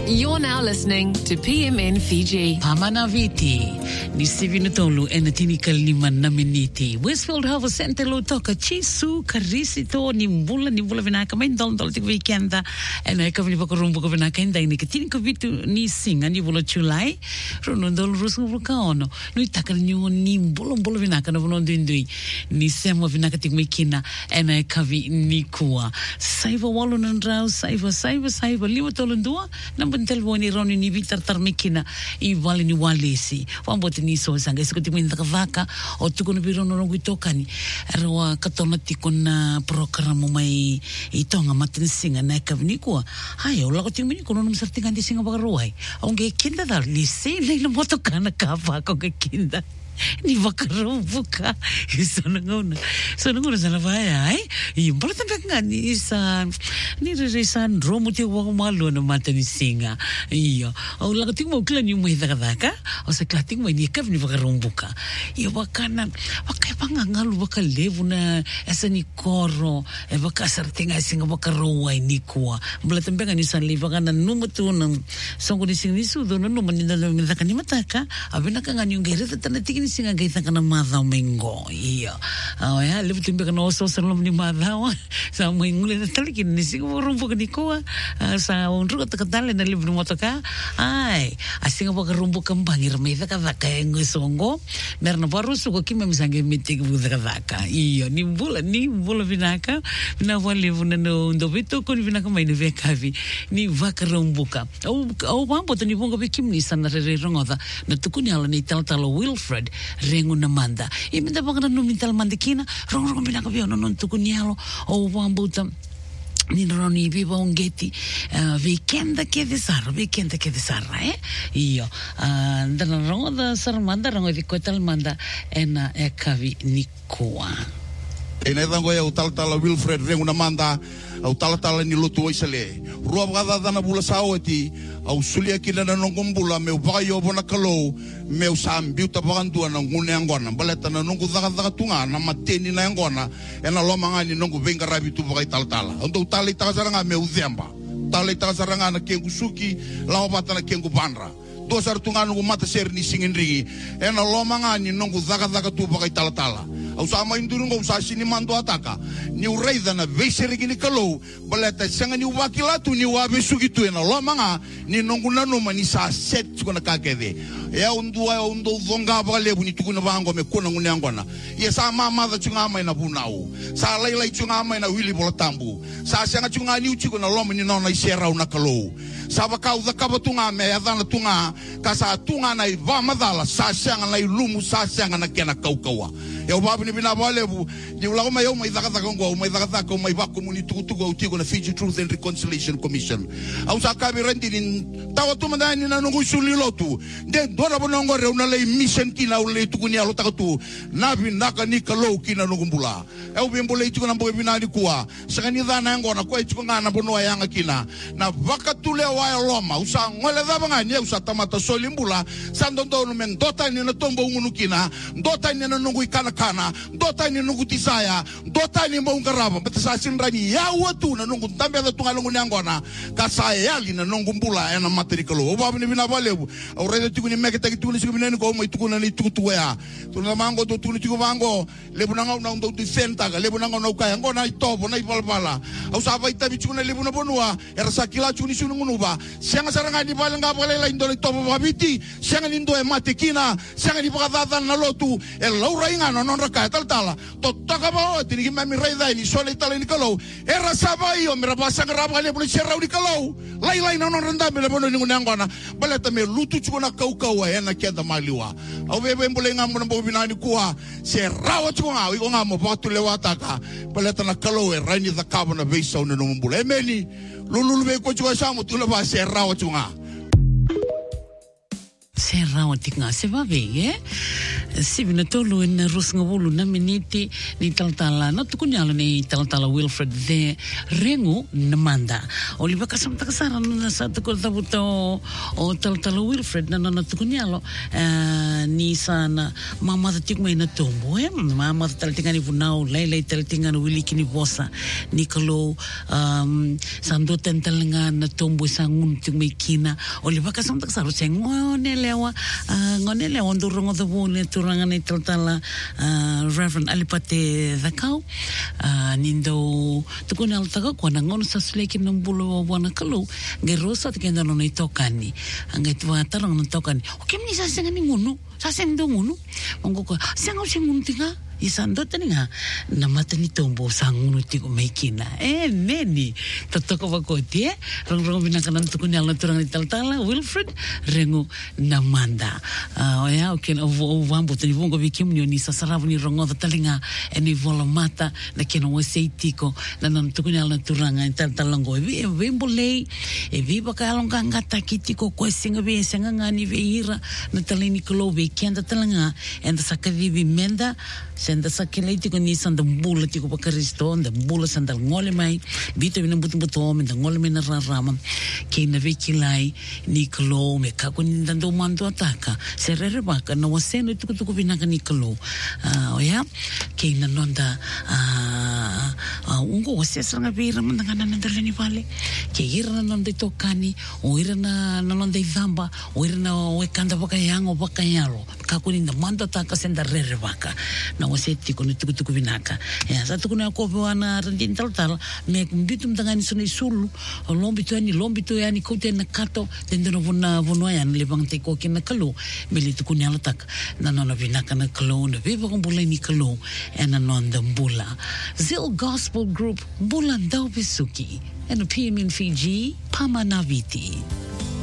You're now listening to PMN Fiji. Pamana Viti, ni Sivinutolu and Tinikal Niman Naminiti. Westfield Harvest Center Lotoka, Chisu, Carisito, Nimbula Vinaka, Main Doltic Weekenda, and I come Rumbo Vinaka and Nicotinico Vitu ni sing and you will Chulai, Ronondol Rusukaono, Nuitaka new Nimbula Vinaka, no Dindui, Nisemo Vinakatic Mikina, and I Kavi Nikua. Saiva Wallon and Rouse, Saiva, Limatolundua, number Telwani Roni ni Vitar Tarmikina, Iwali ni Walisi, Wambot ni so sang, escotimin the vaca, or Tukunabirono Witokani, Erwa Katolatikuna program my Itonga Matin sing a neck of Nikua. Hi, Locotiminikunum something and the sing about Roy. Onge Kinda, Lisi, Lena Motokana Kava, Kinda. Ni vakaruvuka sonangona sana vaya ai important nga ni sa ni resan romuti wa malo na matani singa iyo au lagating mo klan yung mahidakadaka o sa klating mo ni kav ni vakarumbuka iyo wakana wakai pangangalu wakalevu na esa ni koro e vakasartinga singa vakaruwai ni kuwa mbalatambenga ni san livakana numutu na songo ni singi sudo no manida ni mataka abinaka nga yung gereta tanatiki singa gaita kana madhaw mengo iya ya levu timbe kana oso salom ni madhaw sa mengule na talikin ni singa rumbo ni ko sa unru katakatale na levu motoka ai asinga bagarumbo kambangir me ka engo songo merna barusu ko kimem sange mitig budaka iya ni bula vinaka na levu na ndo vito ko vinaka mai ne kavi ni vakarumbuka au bambo tani bonga bikim ni sanare rongoda na tukuni ala ni talo Wilfred Rengu Namanda. Iminda bangana numintal mandikina, rong binakabio non tukunialo, o wambuta. Nironi viva ungeti weekend ke desarra io dana ronda sarmanda rongo di kotal manda ena ekavi nikua ena dango ya utal Wilfred Rengu Namanda au tala ni lutu oisale ruab gada dana bula saoti au sulia kina na nongombula meu bayo bona kalo meu sambiu tabandu na ngune angona baleta na nongu daga tunga na mateni na angona ena lomanga ni nongu venga rabitu bagai tala ando tali tasaranga meu zemba tali tasaranga na kengu suki lao bata na kengu bandra dosar tunga nongu mata ser ni singindri ena lomanga ni nongu daga tu bagai tala au sama indurungo sa sini mando ataka ni ureida na veseri gini kalau baleta sanga ni wakilatu ni wabesugi tu ena lomanga ni nongu nanu mani sa set kuna kakede ya undo zonga bale buni tukuna bango me kona ngune angona ya sa mama da chunga mai na bunau sa lai chunga mai na wili bolatambu sa sanga chunga ni uchi kuna loma ni nona isera una kalau sa bakau da kabatunga me ya dana tunga kasa tunga na iva madala sa sanga na lumu sa sanga na kena kaukawa ya babu ni bina bale bu ni ulago mai mai zakata kongo mai zakata ko mai bako muni tukutugo utiko na Fiji Truth and Reconciliation Commission au sa kabi rendi ni tawatu mandani na nungu sulilotu de dora bonongo re una lei mission kina ule tukuni alo takatu nabi naka ni kalau kina nugumbula au bimbole itiko na mbo bina ni kuwa sakani dana ngona ko itiko ngana bono yanga kina na vakatule wa loma usa ngole daba ngani usa tamata solimbula sandondo no men dota ni na tombo ngunu kina dota ni na nungu ikana kana dota ni nungu tisaya dota ni mbo ngaraba betasa sinrani ya watu na nungu tambe da tunga nungu nyangona kasaya yali na nungu mbula ena materikalo obabu ni bina balebu au rede tukuni meketa tukuni sikubineni ko mai tukuna ni tukutuya tuna mango to tukuni tukubango lebu nanga na ndo disenta ga lebu nanga na ukaya ngona itobo na ipalpala au saba itabi tukuna lebu na bonua era sakila tukuni sunungunuba sianga saranga ni balanga balela indo itobo babiti sianga ni ndo e matekina sianga ni bakadada na lotu e laura inga no non raka tal to taka ba tini ki mami reida ni sole tala ni kalau era saba io mera basanga raba lebu ni serra ni kalau lai na non renda me lebu ni ngona baleta me lutu tukuna kau ena keda maliwa au bebe mbole ngamu na bobinani kuwa se rawa tukuna iko ngamo patu le wataka baleta na kalau e raini the carbon base on no mbole emeni lulu be ko tukwa samu tula ba se rawa tukuna se rawa tikna se va bem Sivina tolu in Rusngawulu na miniti ni taltala na tukunyala ni taltala Wilfred de Rengu namanda. Oliba kasam takasara na sa tukul tabuto o taltala Wilfred na tukunyalo ni sana mama tatik may na tumbo mama taltingan ni bunao laylay taltingan wili kini bosa ni kalo sando tentalanga na tumbo sa nguntik may kina oliba kasam takasara sa ngonelewa ndurong the bone turangan ni taltala Reverend Alipate Zakau nindo tukunal taga ko nangon sa slekin ng bulo wana kalo gerosa tikenda no itokani ang itwa tarang ng tokani okay ni saseng ni nguno saseng do nguno mongko seng tinga isando tani nga namata ni tombo sanguno tiko maikina neni totoko bakoti rong binakanan tukunal na turang ni taltala Wilfred Rengu namanda oya okay ovambo tani vongo bikim ni sasaravu ni rongo talinga eni vola mata na keno weseitiko na nan tukunal na turanga taltalango vembolei vi bakalong kangata kitiko kwesinga be senga ngani veira na talini klo be kenda talanga and sakadivi menda senda sakilay tiko ni sanda mbula tiko pa Kristo nda mbula sanda ngole mai bito bina buto nda ngole mai na raraman kay na vekilay ni klo me kako ni ndando mando ataka serere baka na waseno tuko binaka ni klo oya kay na nonda ungo wasesa nga bira mandangana nandala ni vale kay ira na nonda itokani o ira na nonda idhamba o ira na wekanda bakayango bakayalo kako ni mando ataka senda rere baka na waseti ko ni tuku binaka ya sa tuku na ko wana randin tal me kumbitum tangani sunay sulu lombito yani kote na kato tendo no vona yan lebang te ko kin na kalo meli tuku ni alatak na no binaka na kalo na beba kong bulay ni kalo and anon the mbula Zil Gospel Group Mbula daw bisuki and PM in Fiji Pamanaviti.